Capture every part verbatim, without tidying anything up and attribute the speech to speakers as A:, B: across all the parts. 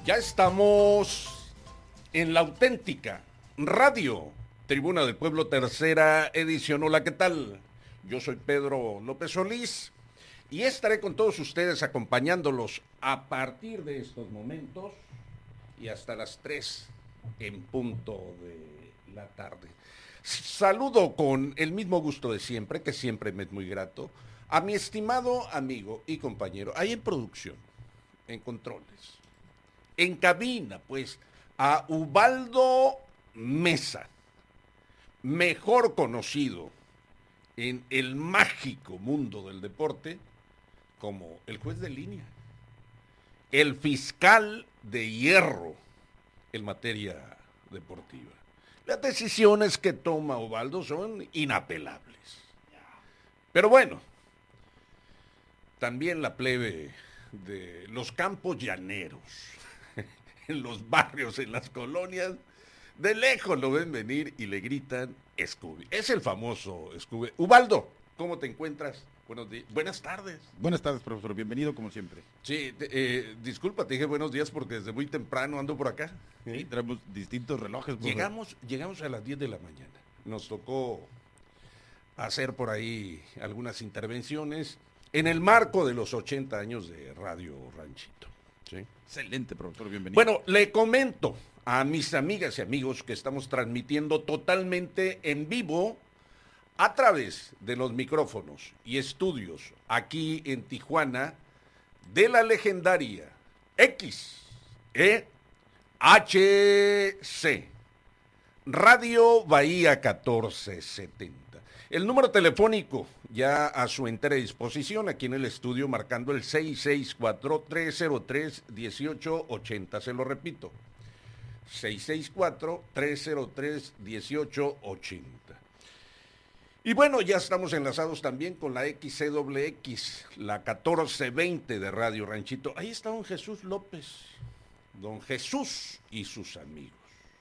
A: Ya estamos en la auténtica radio Tribuna del Pueblo, tercera edición. Hola, ¿qué tal? Yo soy Pedro López Solís y estaré con todos ustedes acompañándolos a partir de estos momentos y hasta las tres en punto de la tarde. Saludo con el mismo gusto de siempre, que siempre me es muy grato, a mi estimado amigo y compañero, ahí en producción, en controles, en cabina, pues, a Ubaldo Mesa, mejor conocido en el mágico mundo del deporte como el juez de línea, el fiscal de hierro en materia deportiva. Las decisiones que toma Ubaldo son inapelables. Pero bueno, también la plebe de los campos llaneros, en los barrios, en las colonias, de lejos lo ven venir y le gritan Scooby. Es el famoso Scooby. Ubaldo, ¿cómo te encuentras? Buenos días. Buenas tardes.
B: Buenas tardes, profesor. Bienvenido como siempre.
A: Sí, te, eh, disculpa, te dije buenos días porque desde muy temprano ando por acá.
B: Sí, tenemos distintos relojes. Profesor.
A: Llegamos, llegamos a las diez de la mañana. Nos tocó hacer por ahí algunas intervenciones en el marco de los ochenta años de Radio Ranchito. ¿Sí?
B: Excelente, profesor. Bienvenido.
A: Bueno, le comento a mis amigas y amigos que estamos transmitiendo totalmente en vivo a través de los micrófonos y estudios aquí en Tijuana de la legendaria X E H C Radio Bahía catorce setenta. El número telefónico ya a su entera disposición aquí en el estudio, marcando el seis seis cuatro, tres cero tres, uno ocho ocho cero. Se lo repito, seis seis cuatro, tres cero tres, uno ocho ocho cero. Y bueno, ya estamos enlazados también con la X C W X, la catorce veinte de Radio Ranchito. Ahí está don Jesús López, don Jesús y sus amigos.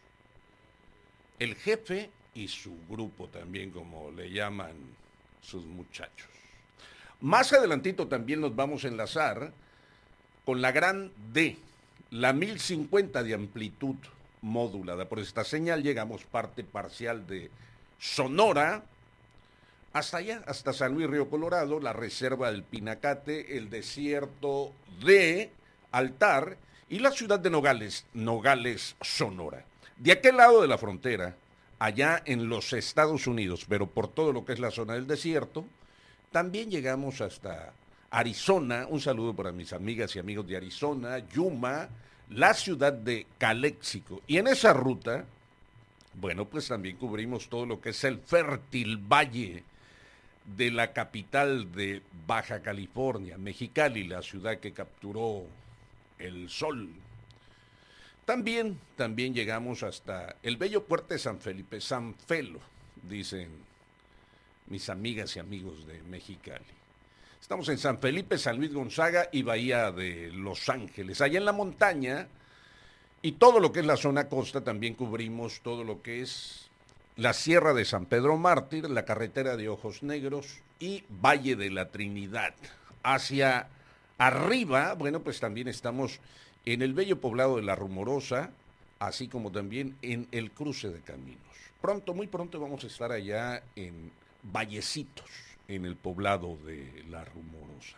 A: El jefe y su grupo también, como le llaman sus muchachos. Más adelantito también nos vamos a enlazar con la gran D, la mil cincuenta de amplitud modulada. Por esta señal llegamos parte parcial de Sonora hasta allá, hasta San Luis Río Colorado, la reserva del Pinacate, el desierto de Altar y la ciudad de Nogales, Nogales, Sonora. De aquel lado de la frontera, allá en los Estados Unidos, pero por todo lo que es la zona del desierto, también llegamos hasta Arizona. Un saludo para mis amigas y amigos de Arizona, Yuma, la ciudad de Calexico. Y en esa ruta, bueno, pues también cubrimos todo lo que es el fértil valle de la capital de Baja California, Mexicali, la ciudad que capturó el sol. También, también llegamos hasta el bello puerto de San Felipe, San Felo, dicen mis amigas y amigos de Mexicali. Estamos en San Felipe, San Luis Gonzaga y Bahía de Los Ángeles. Allá en la montaña y todo lo que es la zona costa también cubrimos todo lo que es la Sierra de San Pedro Mártir, la carretera de Ojos Negros y Valle de la Trinidad. Hacia arriba, bueno, pues también estamos en el bello poblado de La Rumorosa, así como también en el cruce de caminos. Pronto, muy pronto vamos a estar allá en Vallecitos, en el poblado de La Rumorosa.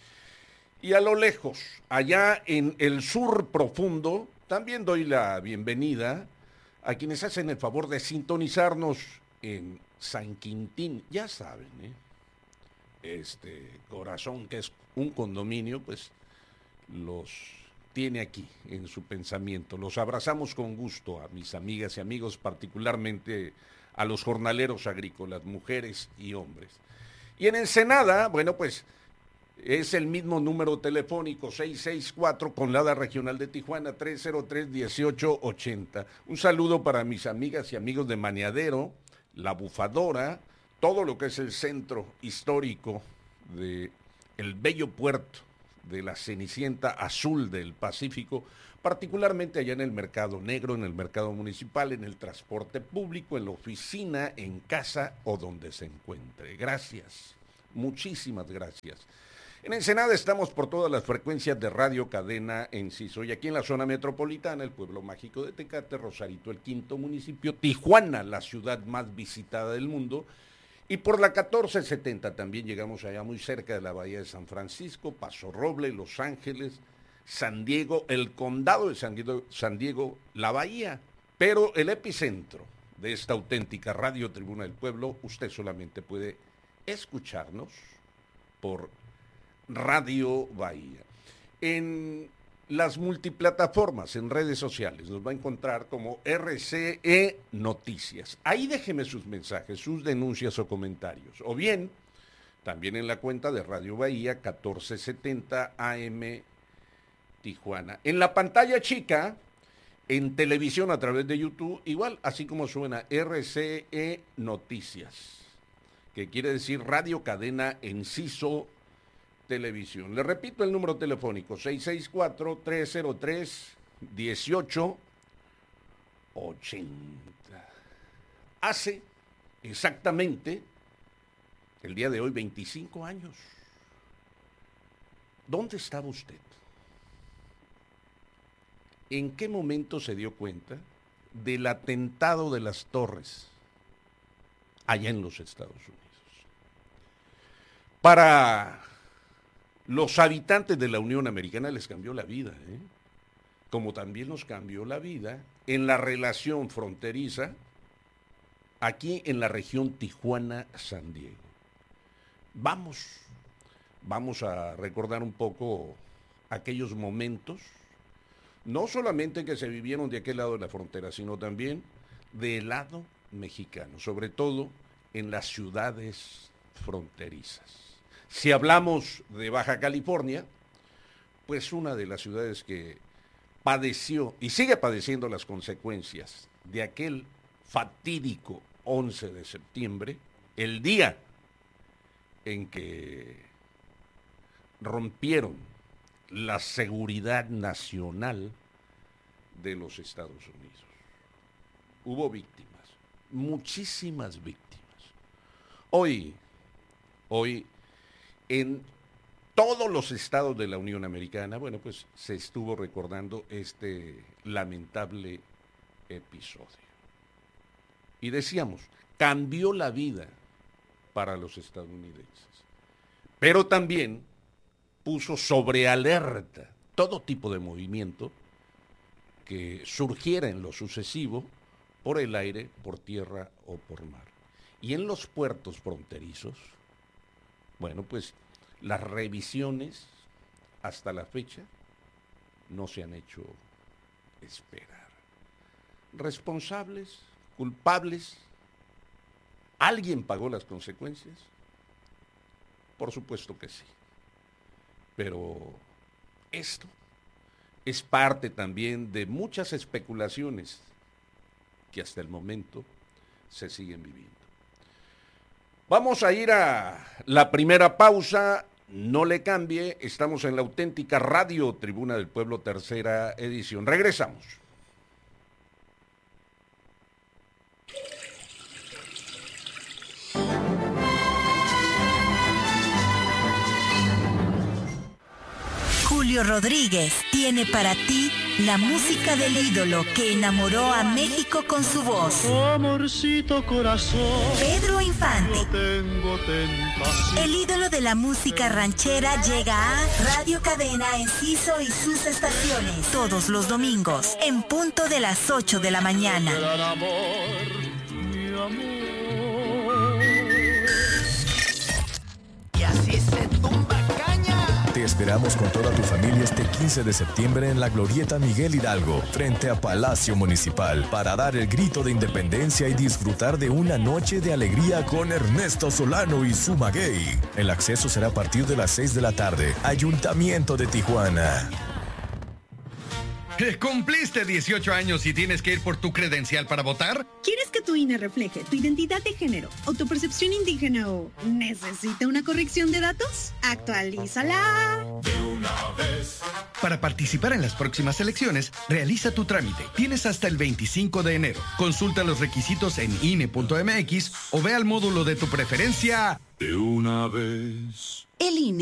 A: Y a lo lejos, allá en el sur profundo, también doy la bienvenida a quienes hacen el favor de sintonizarnos en San Quintín. Ya saben, ¿eh? Este corazón, que es un condominio, pues los tiene aquí en su pensamiento. Los abrazamos con gusto a mis amigas y amigos, particularmente a los jornaleros agrícolas, mujeres y hombres. Y en Ensenada, bueno, pues es el mismo número telefónico, seis seis cuatro, con la regional de Tijuana, tres cero tres, uno ocho ocho cero. Un saludo para mis amigas y amigos de Maniadero, La Bufadora, todo lo que es el centro histórico de el bello puerto de la Cenicienta Azul del Pacífico, particularmente allá en el mercado negro, en el mercado municipal, en el transporte público, en la oficina, en casa o donde se encuentre. Gracias, muchísimas gracias. En Ensenada estamos por todas las frecuencias de Radio Cadena Enciso. Y aquí en la zona metropolitana, el pueblo mágico de Tecate, Rosarito, el quinto municipio, Tijuana, la ciudad más visitada del mundo. Y por la catorce setenta también llegamos allá muy cerca de la bahía de San Francisco, Paso Roble, Los Ángeles, San Diego, el condado de San Diego, San Diego, la bahía. Pero el epicentro de esta auténtica Radio Tribuna del Pueblo, usted solamente puede escucharnos por Radio Bahía. En las multiplataformas, en redes sociales, nos va a encontrar como R C E Noticias. Ahí déjeme sus mensajes, sus denuncias o comentarios. O bien, también en la cuenta de Radio Bahía, catorce setenta A M Tijuana. En la pantalla chica, en televisión a través de YouTube, igual, así como suena, R C E Noticias, que quiere decir Radio Cadena Enciso Televisión. Le repito el número telefónico, seis seis cuatro, tres cero tres, uno ocho ocho cero. Hace exactamente, el día de hoy, veinticinco años. ¿Dónde estaba usted? ¿En qué momento se dio cuenta del atentado de las Torres allá en los Estados Unidos? Para los habitantes de la Unión Americana les cambió la vida, ¿eh? Como también nos cambió la vida en la relación fronteriza aquí en la región Tijuana-San Diego. Vamos, vamos a recordar un poco aquellos momentos, no solamente que se vivieron de aquel lado de la frontera, sino también del lado mexicano, sobre todo en las ciudades fronterizas. Si hablamos de Baja California, pues una de las ciudades que padeció y sigue padeciendo las consecuencias de aquel fatídico once de septiembre, el día en que rompieron la seguridad nacional de los Estados Unidos. Hubo víctimas, muchísimas víctimas. Hoy, hoy, en todos los estados de la Unión Americana, bueno, pues se estuvo recordando este lamentable episodio. Y decíamos, cambió la vida para los estadounidenses, pero también puso sobre alerta todo tipo de movimiento que surgiera en lo sucesivo por el aire, por tierra o por mar. Y en los puertos fronterizos, bueno, pues las revisiones hasta la fecha no se han hecho esperar. ¿Responsables? ¿Culpables? ¿Alguien pagó las consecuencias? Por supuesto que sí. Pero esto es parte también de muchas especulaciones que hasta el momento se siguen viviendo. Vamos a ir a la primera pausa, no le cambie, estamos en la auténtica Radio Tribuna del Pueblo, tercera edición. Regresamos.
C: Julio Rodríguez tiene para ti la música del ídolo que enamoró a México con su voz.
D: Amorcito corazón,
C: Pedro Infante.
D: no tengo tentación.
C: El ídolo de la música ranchera llega a Radio Cadena Enciso y sus estaciones todos los domingos en punto de las ocho de la mañana.
D: Gran amor, mi amor.
E: Y así se tumba caña.
F: Te esperamos con toda tu familia este quince de septiembre en la Glorieta Miguel Hidalgo, frente a Palacio Municipal, para dar el grito de independencia y disfrutar de una noche de alegría con Ernesto Solano y su maguey. El acceso será a partir de las seis de la tarde. Ayuntamiento de Tijuana.
G: ¿Cumpliste dieciocho años y tienes que ir por tu credencial para votar?
H: ¿Quieres que tu I N E refleje tu identidad de género, autopercepción indígena o necesita una corrección de datos? ¡Actualízala!
D: De una vez.
G: Para participar en las próximas elecciones, realiza tu trámite. Tienes hasta el veinticinco de enero. Consulta los requisitos en I N E punto M X o ve al módulo de tu preferencia.
D: De una vez.
H: El I N E